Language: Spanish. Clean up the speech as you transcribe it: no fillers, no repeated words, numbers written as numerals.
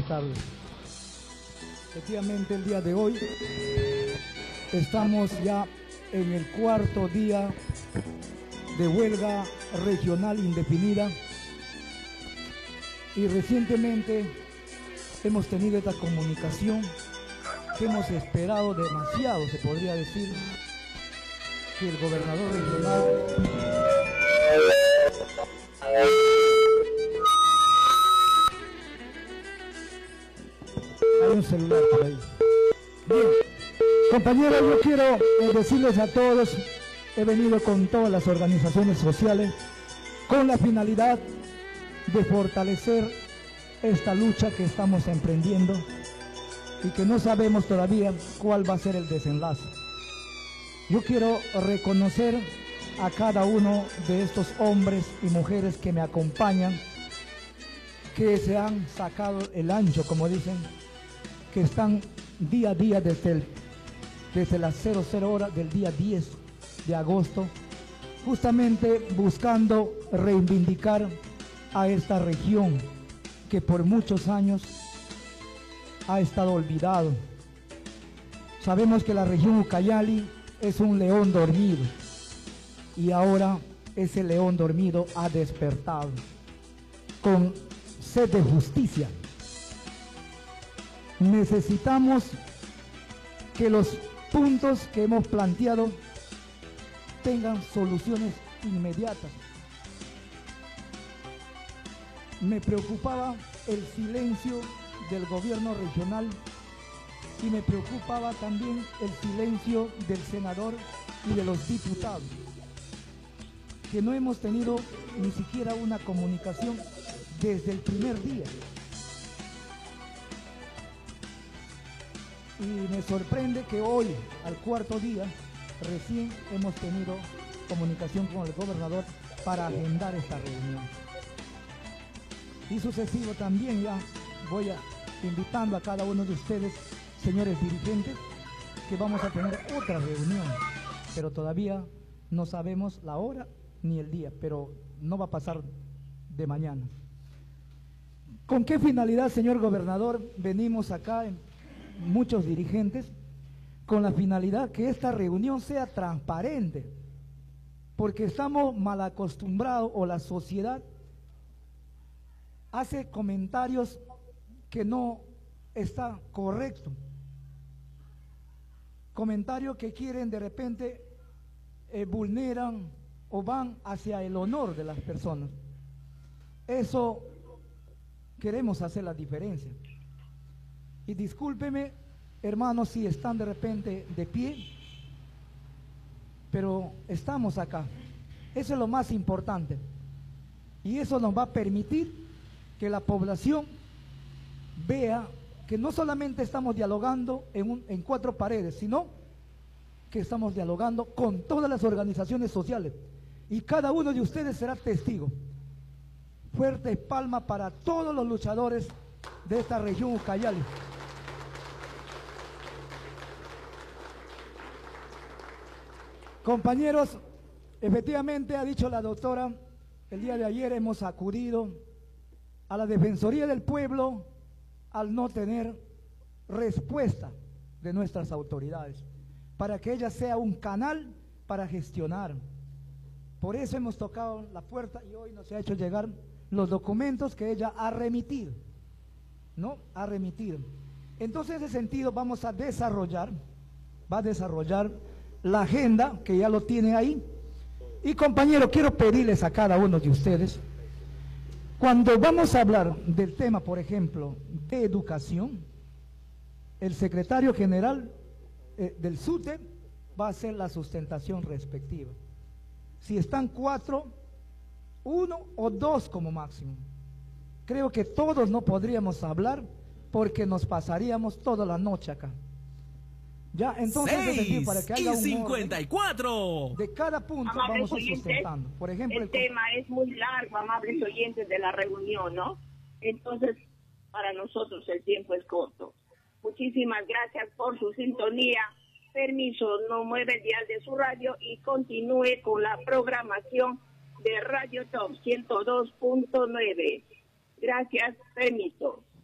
felicitarles. Efectivamente, el día de hoy estamos ya en el cuarto día de huelga regional indefinida y recientemente hemos tenido esta comunicación que hemos esperado demasiado, se podría decir, que el gobernador regional hay un celular por ahí. Bien, compañeros, yo quiero decirles a todos, he venido con todas las organizaciones sociales con la finalidad de fortalecer esta lucha que estamos emprendiendo y que no sabemos todavía cuál va a ser el desenlace. Yo quiero reconocer a cada uno de estos hombres y mujeres que me acompañan, que se han sacado el ancho, como dicen, que están día a día desde las 00 horas del día 10 de agosto, justamente buscando reivindicar a esta región que por muchos años ha estado olvidado. Sabemos que la región Ucayali es un león dormido y ahora ese león dormido ha despertado con sed de justicia. Necesitamos que los puntos que hemos planteado tengan soluciones inmediatas. Me preocupaba el silencio del gobierno regional y me preocupaba también el silencio del senador y de los diputados, que no hemos tenido ni siquiera una comunicación desde el primer día. Y me sorprende que hoy, al cuarto día, recién hemos tenido comunicación con el gobernador para agendar esta reunión. Y sucesivo también ya voy invitando a cada uno de ustedes, señores dirigentes, que vamos a tener otra reunión, pero todavía no sabemos la hora ni el día, pero no va a pasar de mañana. ¿Con qué finalidad, señor gobernador, venimos acá muchos dirigentes? Con la finalidad que esta reunión sea transparente, porque estamos mal acostumbrados, o la sociedad hace comentarios que no está correcto, comentarios que quieren de repente vulneran o van hacia el honor de las personas. Eso queremos hacer la diferencia. Y discúlpeme, hermanos, si están de repente de pie, pero estamos acá. Eso es lo más importante. Y eso nos va a permitir que la población vea que no solamente estamos dialogando en cuatro paredes, sino que estamos dialogando con todas las organizaciones sociales. Y cada uno de ustedes será testigo. Fuertes palmas para todos los luchadores de esta región Ucayali. Compañeros, efectivamente ha dicho la doctora, el día de ayer hemos acudido a la Defensoría del Pueblo al no tener respuesta de nuestras autoridades, para que ella sea un canal para gestionar. Por eso hemos tocado la puerta y hoy nos ha hecho llegar los documentos que ella ha remitido, ¿no? Ha remitido. Entonces, en ese sentido vamos a desarrollar, la agenda, que ya lo tiene ahí. Y compañeros, quiero pedirles a cada uno de ustedes, cuando vamos a hablar del tema, por ejemplo, de educación, el secretario general del SUTE va a hacer la sustentación respectiva. Si están 4, 1 o 2 como máximo. Creo que todos no podríamos hablar porque nos pasaríamos toda la noche acá. Ya, entonces, 6 para que haya un 54 de cada punto Amables vamos a ir oyentes, sustentando. Por ejemplo, el tema es muy largo, amables oyentes de la reunión, ¿no? Entonces, para nosotros el tiempo es corto. Muchísimas gracias por su sintonía. Permiso, no mueve el dial de su radio y continúe con la programación de Radio Top 102.9. Gracias, permiso.